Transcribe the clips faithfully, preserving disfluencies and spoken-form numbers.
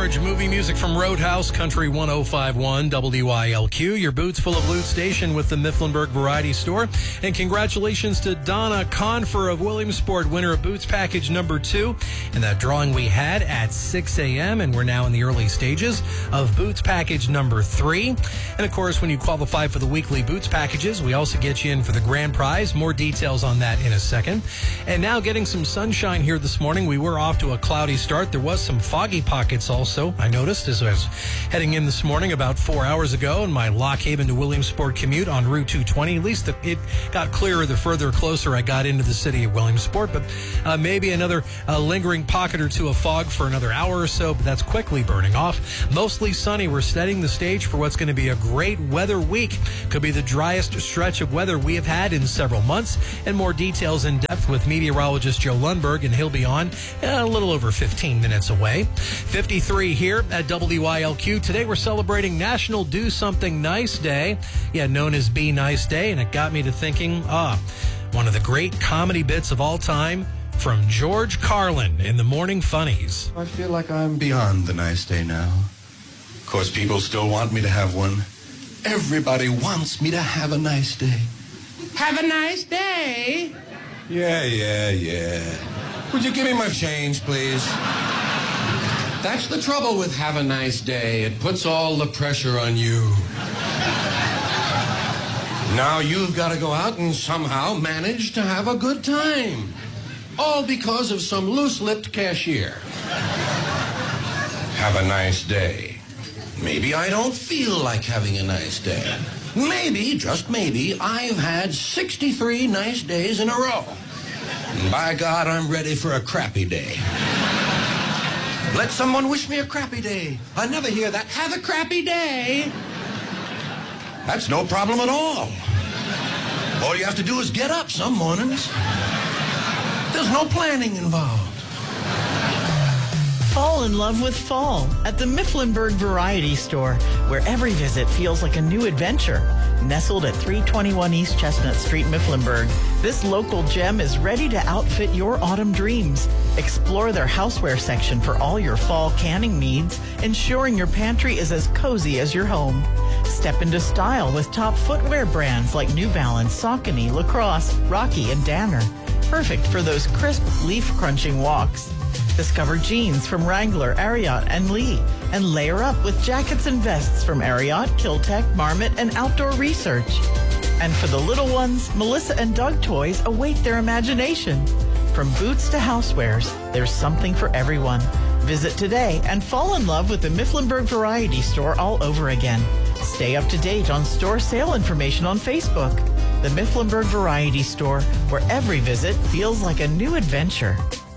George, movie music from Roadhouse, Country one oh five point one, W I L Q, your boots full of loot station with the Mifflinburg Variety Store. And congratulations to Donna Confer of Williamsport, winner of Boots Package number two. And that drawing we had at six a.m. and we're now in the early stages of Boots Package number three. And of course, when you qualify for the weekly Boots Packages, we also get you in for the grand prize. More details on that in a second. And now getting some sunshine here this morning. We were off to a cloudy start. There was some foggy pockets also, I noticed, as I was heading in this morning about four hours ago in my Lock Haven to Williamsport commute on Route two twenty. At least it got clearer the further closer I got into the city of Williamsport. But uh, maybe another uh, lingering pocket or two of fog for another hour or so, but that's quickly burning off. Mostly sunny. We're setting the stage for what's going to be a great weather week. Could be the driest stretch of weather we have had in several months. And more details in depth with meteorologist Joe Lundberg, and he'll be on uh, a little over fifteen minutes away. fifty-three here at W I L Q. Today we're celebrating National Do Something Nice Day, yeah, known as Be Nice Day, and it got me to thinking, ah, one of the great comedy bits of all time from George Carlin in the Morning Funnies. I feel like I'm beyond the nice day now. Of course, people still want me to have one. Everybody wants me to have a nice day. Have a nice day. Yeah, yeah, yeah. Would you give me my change, please? That's the trouble with have a nice day. It puts all the pressure on you. Now you've got to go out and somehow manage to have a good time. All because of some loose-lipped cashier. Have a nice day. Maybe I don't feel like having a nice day. Maybe, just maybe, I've had sixty-three nice days in a row. And by God, I'm ready for a crappy day. Let someone wish me a crappy day. I never hear that. Have a crappy day. That's no problem at all. All you have to do is get up some mornings. There's no planning involved. Fall in love with fall at the Mifflinburg Variety Store, where every visit feels like a new adventure. Nestled at three twenty-one East Chestnut Street, Mifflinburg, this local gem is ready to outfit your autumn dreams. Explore their houseware section for all your fall canning needs, ensuring your pantry is as cozy as your home. Step into style with top footwear brands like New Balance, Saucony, Lacrosse, Rocky, and Danner. Perfect for those crisp, leaf-crunching walks. Discover jeans from Wrangler, Ariat, and Lee, and layer up with jackets and vests from Ariat, Kiltech, Marmot, and Outdoor Research. And for the little ones, Melissa and Doug toys await their imagination. From boots to housewares, there's something for everyone. Visit today and fall in love with the Mifflinburg Variety Store all over again. Stay up to date on store sale information on Facebook. The Mifflinburg Variety Store, where every visit feels like a new adventure.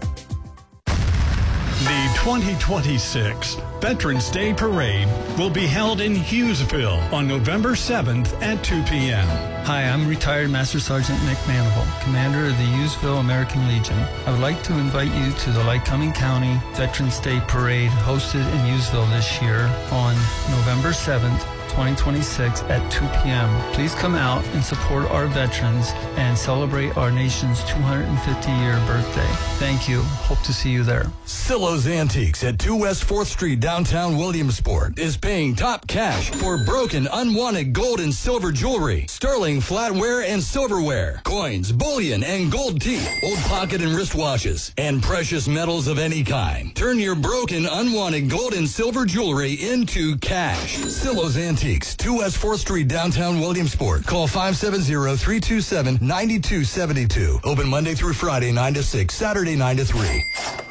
The twenty twenty-six Veterans Day Parade will be held in Hughesville on November seventh at two p.m. Hi, I'm retired Master Sergeant Nick Manival, commander of the Hughesville American Legion. I would like to invite you to the Lycoming County Veterans Day Parade hosted in Hughesville this year on November seventh, twenty twenty-six at two p.m. Please come out and support our veterans and celebrate our nation's two hundred fiftieth year birthday. Thank you. Hope to see you there. Silo's Antiques at two West fourth Street, downtown Williamsport, is paying top cash for broken, unwanted gold and silver jewelry, sterling flatware and silverware, coins, bullion, and gold teeth, old pocket and wristwatches, and precious metals of any kind. Turn your broken, unwanted gold and silver jewelry into cash. Silo's Antiques, two West fourth Street, downtown Williamsport. Call five seven zero, three two seven, nine two seven two. Open Monday through Friday, nine to six, Saturday, nine to three.